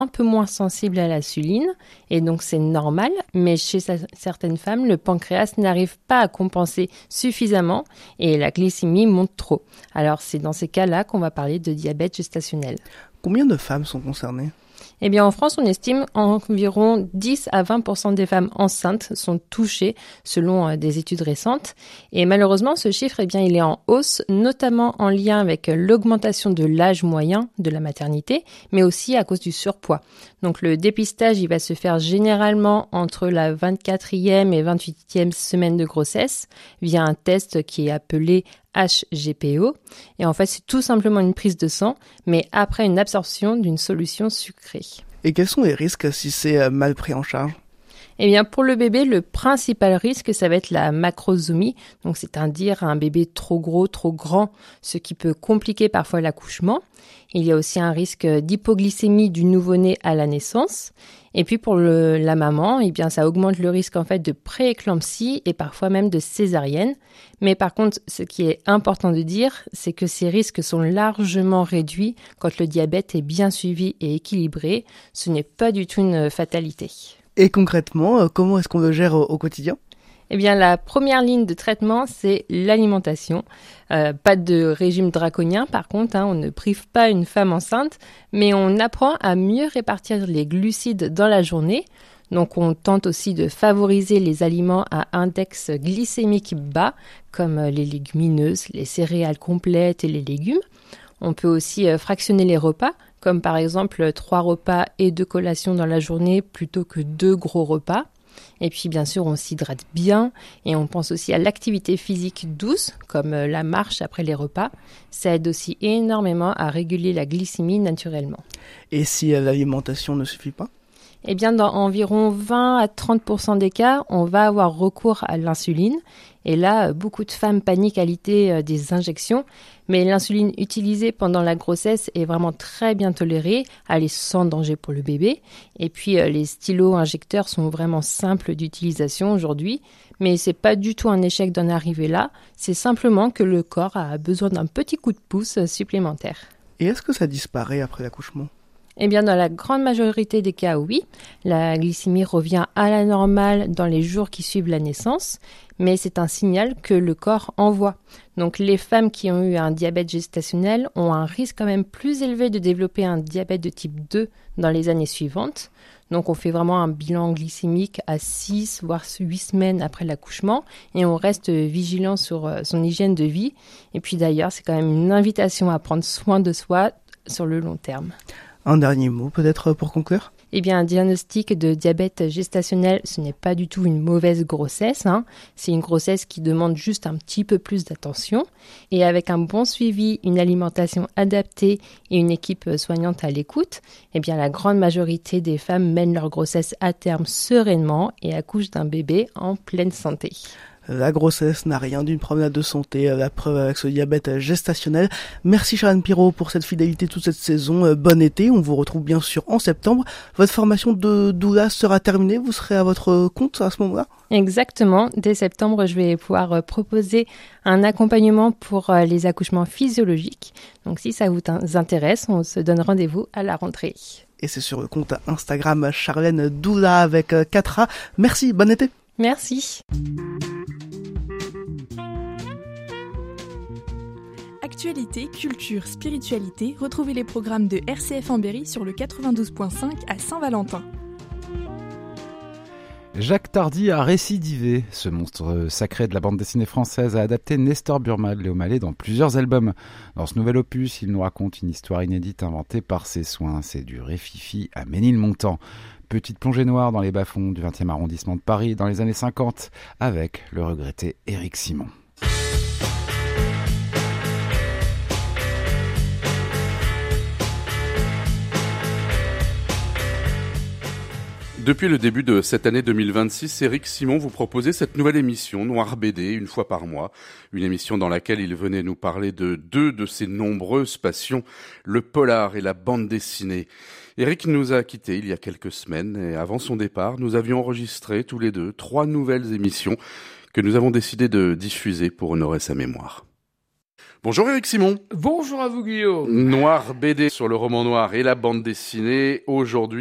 un peu moins sensible à l'insuline et donc c'est normal, mais chez certaines femmes, le pancréas n'arrive pas à compenser suffisamment et la glycémie monte trop. Alors c'est dans ces cas-là qu'on va parler de diabète gestationnel. Combien de femmes sont concernées ? Eh bien, en France, on estime environ 10 à 20% des femmes enceintes sont touchées selon des études récentes. Et malheureusement, ce chiffre, eh bien, il est en hausse, notamment en lien avec l'augmentation de l'âge moyen de la maternité, mais aussi à cause du surpoids. Donc, le dépistage, il va se faire généralement entre la 24e et 28e semaine de grossesse via un test qui est appelé HGPO. Et en fait, c'est tout simplement une prise de sang, mais après une absorption d'une solution sucrée. Et quels sont les risques si c'est mal pris en charge ? Eh bien, pour le bébé, le principal risque, ça va être la macrosomie. Donc, c'est-à-dire un bébé trop gros, trop grand, ce qui peut compliquer parfois l'accouchement. Il y a aussi un risque d'hypoglycémie du nouveau-né à la naissance. Et puis, pour la maman, eh bien, ça augmente le risque, en fait, de prééclampsie et parfois même de césarienne. Mais par contre, ce qui est important de dire, c'est que ces risques sont largement réduits quand le diabète est bien suivi et équilibré. Ce n'est pas du tout une fatalité. Et concrètement, comment est-ce qu'on le gère au quotidien ? Eh bien, la première ligne de traitement, c'est l'alimentation. Pas de régime draconien, par contre, on ne prive pas une femme enceinte, mais on apprend à mieux répartir les glucides dans la journée. Donc, on tente aussi de favoriser les aliments à index glycémique bas, comme les légumineuses, les céréales complètes et les légumes. On peut aussi fractionner les repas, comme par exemple 3 repas et 2 collations dans la journée plutôt que 2 gros repas. Et puis bien sûr, on s'hydrate bien et on pense aussi à l'activité physique douce, comme la marche après les repas. Ça aide aussi énormément à réguler la glycémie naturellement. Et si l'alimentation ne suffit pas ? Eh bien, dans environ 20 à 30% des cas, on va avoir recours à l'insuline. Et là, beaucoup de femmes paniquent à l'idée des injections. Mais l'insuline utilisée pendant la grossesse est vraiment très bien tolérée. Elle est sans danger pour le bébé. Et puis, les stylos injecteurs sont vraiment simples d'utilisation aujourd'hui. Mais c'est pas du tout un échec d'en arriver là. C'est simplement que le corps a besoin d'un petit coup de pouce supplémentaire. Et est-ce que ça disparaît après l'accouchement ? Eh bien, dans la grande majorité des cas, oui. La glycémie revient à la normale dans les jours qui suivent la naissance, mais c'est un signal que le corps envoie. Donc, les femmes qui ont eu un diabète gestationnel ont un risque quand même plus élevé de développer un diabète de type 2 dans les années suivantes. Donc, on fait vraiment un bilan glycémique à 6 voire 8 semaines après l'accouchement et on reste vigilant sur son hygiène de vie. Et puis d'ailleurs, c'est quand même une invitation à prendre soin de soi sur le long terme. Un dernier mot peut-être pour conclure ? Eh bien, un diagnostic de diabète gestationnel, ce n'est pas du tout une mauvaise grossesse. C'est une grossesse qui demande juste un petit peu plus d'attention. Et avec un bon suivi, une alimentation adaptée et une équipe soignante à l'écoute, eh bien, la grande majorité des femmes mènent leur grossesse à terme sereinement et accouchent d'un bébé en pleine santé. La grossesse n'a rien d'une promenade de santé, la preuve avec ce diabète gestationnel. Merci Charlène Pirot pour cette fidélité toute cette saison. Bon été, on vous retrouve bien sûr en septembre. Votre formation de doula sera terminée, vous serez à votre compte à ce moment-là ? Exactement, dès septembre, je vais pouvoir proposer un accompagnement pour les accouchements physiologiques. Donc si ça vous intéresse, on se donne rendez-vous à la rentrée. Et c'est sur le compte Instagram Charlène Doula avec 4A. Merci, bon été. Merci. Actualité, culture, spiritualité, retrouvez les programmes de RCF en Berry sur le 92.5 à Saint-Valentin. Jacques Tardy a récidivé. Ce monstre sacré de la bande dessinée française a adapté Nestor Burma de Léo Mallet dans plusieurs albums. Dans ce nouvel opus, il nous raconte une histoire inédite inventée par ses soins. C'est du Réfifi à Ménilmontant. Petite plongée noire dans les bas-fonds du 20e arrondissement de Paris dans les années 50 avec le regretté Éric Simon. Depuis le début de cette année 2026, Éric Simon vous proposait cette nouvelle émission Noir BD, une fois par mois. Une émission dans laquelle il venait nous parler de 2 de ses nombreuses passions, le polar et la bande dessinée. Éric nous a quittés il y a quelques semaines et avant son départ, nous avions enregistré tous les 2 3 nouvelles émissions que nous avons décidé de diffuser pour honorer sa mémoire. Bonjour Éric Simon. Bonjour à vous Guillaume. Noir BD sur le roman noir et la bande dessinée. Aujourd'hui,